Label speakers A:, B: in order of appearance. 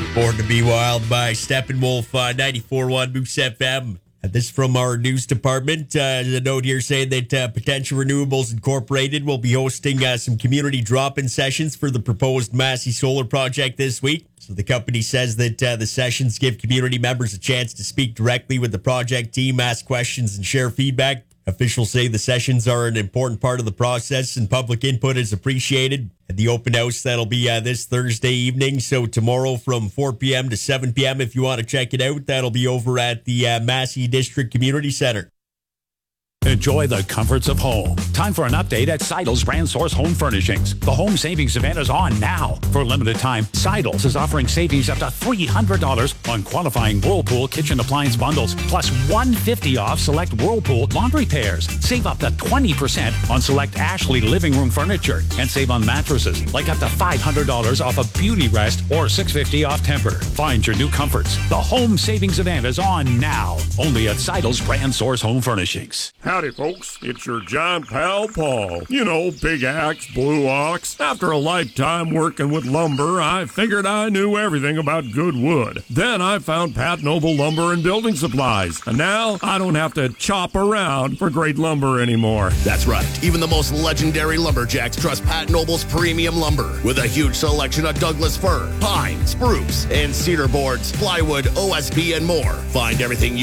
A: Born to Be Wild by Steppenwolf, 94.1 Moose FM. This from our news department. A note here saying that Potential Renewables Incorporated will be hosting some community drop-in sessions for the proposed Massey Solar project this week. So the company says that the sessions give community members a chance to speak directly with the project team, ask questions, and share feedback. Officials say the sessions are an important part of the process and public input is appreciated. At the open house, that'll be this Thursday evening. So tomorrow from 4 p.m. to 7 p.m. if you want to check it out, that'll be over at the Massey District Community Center.
B: Enjoy the comforts of home. Time for an update at Seidel's Brand Source Home Furnishings. The home savings event is on now. For a limited time, Seidel's is offering savings up to $300 on qualifying Whirlpool kitchen appliance bundles, plus $150 off select Whirlpool laundry pairs. Save up to 20% on select Ashley living room furniture, and save on mattresses, like up to $500 off a Beauty Rest or $650 off Temper. Find your new comforts. The home savings event is on now. Only at Seidel's Brand Source Home Furnishings.
C: Howdy, folks. It's your giant pal, Paul. You know, Big Axe, Blue Ox. After a lifetime working with lumber, I figured I knew everything about good wood. Then I found Pat Noble Lumber and Building Supplies. And now I don't have to chop around for great lumber anymore.
D: That's right. Even the most legendary lumberjacks trust Pat Noble's premium lumber. With a huge selection of Douglas fir, pine, spruce, and cedar boards, plywood, OSB, and more. Find everything you